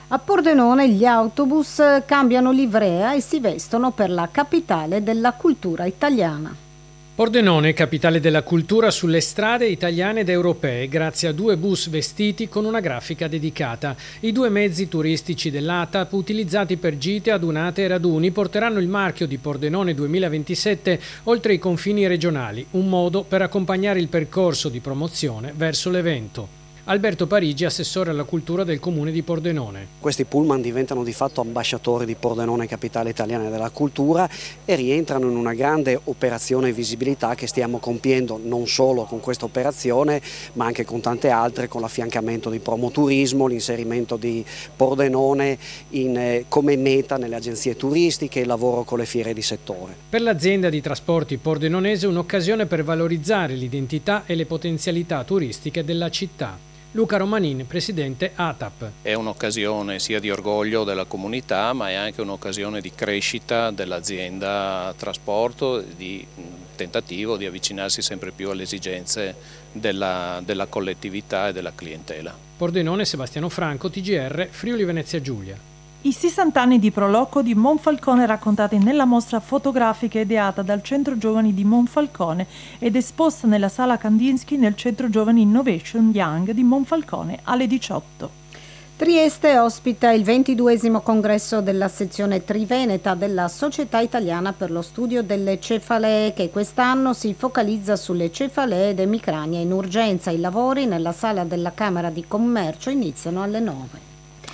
A Pordenone gli autobus cambiano livrea e si vestono per la capitale della cultura italiana. Pordenone, capitale della cultura sulle strade italiane ed europee, grazie a 2 bus vestiti con una grafica dedicata. I 2 mezzi turistici dell'ATAP, utilizzati per gite, adunate e raduni, porteranno il marchio di Pordenone 2027 oltre i confini regionali, un modo per accompagnare il percorso di promozione verso l'evento. Alberto Parigi, assessore alla cultura del comune di Pordenone. Questi pullman diventano di fatto ambasciatori di Pordenone, capitale italiana della cultura, e rientrano in una grande operazione visibilità che stiamo compiendo non solo con questa operazione ma anche con tante altre, con l'affiancamento di promoturismo, l'inserimento di Pordenone come meta nelle agenzie turistiche e il lavoro con le fiere di settore. Per l'azienda di trasporti pordenonese un'occasione per valorizzare l'identità e le potenzialità turistiche della città. Luca Romanin, presidente ATAP. È un'occasione sia di orgoglio della comunità, ma è anche un'occasione di crescita dell'azienda trasporto, di tentativo di avvicinarsi sempre più alle esigenze della collettività e della clientela. Pordenone, Sebastiano Franco, TGR, Friuli Venezia Giulia. I 60 anni di Proloco di Monfalcone raccontati nella mostra fotografica ideata dal Centro Giovani di Monfalcone ed esposta nella Sala Kandinsky nel Centro Giovani Innovation Young di Monfalcone alle 18. Trieste ospita il 22esimo congresso della sezione triveneta della Società Italiana per lo Studio delle Cefalee, che quest'anno si focalizza sulle cefalee ed emicrania in urgenza. I lavori nella sala della Camera di Commercio iniziano alle 9.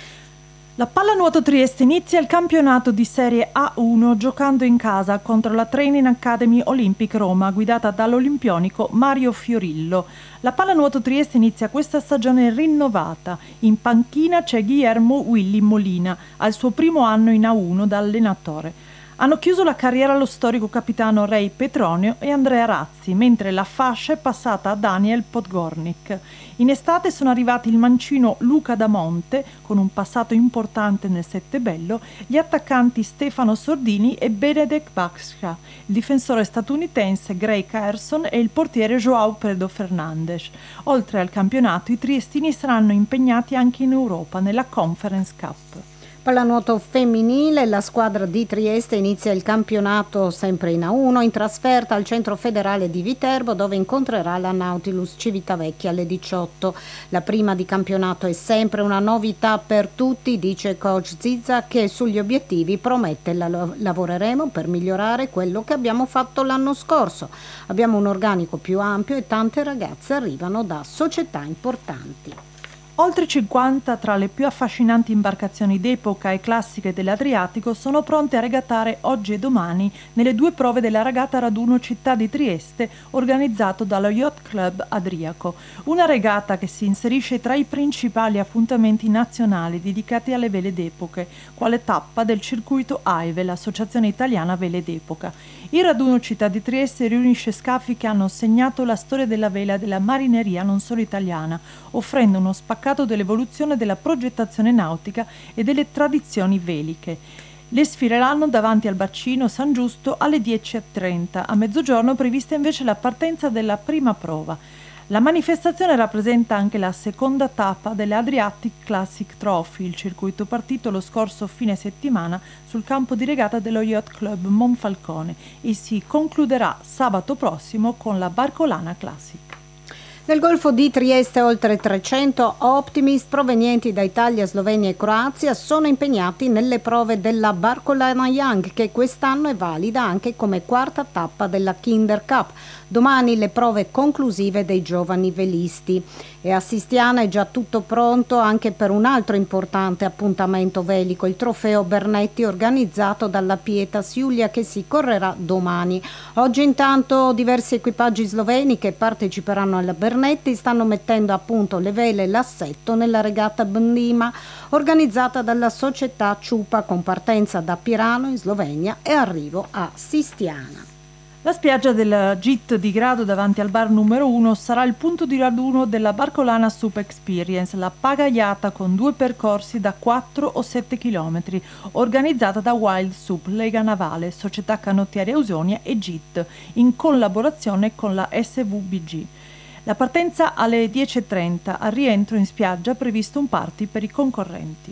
La pallanuoto Trieste inizia il campionato di Serie A1 giocando in casa contro la Training Academy Olympic Roma guidata dall'olimpionico Mario Fiorillo. La pallanuoto Trieste inizia questa stagione rinnovata. In panchina c'è Guillermo Willy Molina, al suo primo anno in A1 da allenatore. Hanno chiuso la carriera lo storico capitano Ray Petronio e Andrea Razzi, mentre la fascia è passata a Daniel Podgornik. In estate sono arrivati il mancino Luca Damonte, con un passato importante nel Settebello, gli attaccanti Stefano Sordini e Benedek Baksha, il difensore statunitense Gray Carson e il portiere Joao Pedro Fernandes. Oltre al campionato, i triestini saranno impegnati anche in Europa, nella Conference Cup. Pallanuoto femminile, la squadra di Trieste inizia il campionato sempre in A1 in trasferta al centro federale di Viterbo, dove incontrerà la Nautilus Civitavecchia alle 18. La prima di campionato è sempre una novità per tutti, dice coach Zizza, che sugli obiettivi promette lavoreremo per migliorare quello che abbiamo fatto l'anno scorso. Abbiamo un organico più ampio e tante ragazze arrivano da società importanti. Oltre 50 tra le più affascinanti imbarcazioni d'epoca e classiche dell'Adriatico sono pronte a regattare oggi e domani nelle 2 prove della regata raduno Città di Trieste organizzato dallo Yacht Club Adriaco. Una regata che si inserisce tra i principali appuntamenti nazionali dedicati alle vele d'epoche, quale tappa del circuito AIVE, l'Associazione Italiana Vele d'Epoca. Il raduno Città di Trieste riunisce scafi che hanno segnato la storia della vela e della marineria non solo italiana, offrendo uno spaccato dell'evoluzione della progettazione nautica e delle tradizioni veliche. Le sfileranno davanti al bacino San Giusto alle 10:30. A mezzogiorno prevista invece la partenza della prima prova. La manifestazione rappresenta anche la seconda tappa delle Adriatic Classic Trophy, il circuito partito lo scorso fine settimana sul campo di regata dello Yacht Club Monfalcone e si concluderà sabato prossimo con la Barcolana Classic. Nel Golfo di Trieste oltre 300 optimist provenienti da Italia, Slovenia e Croazia sono impegnati nelle prove della Barcolana Young, che quest'anno è valida anche come quarta tappa della Kinder Cup. Domani le prove conclusive dei giovani velisti. E a Sistiana è già tutto pronto anche per un altro importante appuntamento velico, il trofeo Bernetti organizzato dalla Pietas Julia, che si correrà domani. Oggi intanto diversi equipaggi sloveni che parteciperanno alla Bernetti stanno mettendo a punto le vele e l'assetto nella regata Bndima organizzata dalla società Ciupa, con partenza da Pirano in Slovenia e arrivo a Sistiana. La spiaggia del GIT di Grado davanti al bar numero 1 sarà il punto di raduno della Barcolana Sup Experience, la pagaiata con 2 percorsi da 4 o 7 km, organizzata da Wild Sup, Lega Navale, Società Canottiere Ausonia e GIT, in collaborazione con la SVBG. La partenza alle 10:30, al rientro in spiaggia previsto un party per i concorrenti.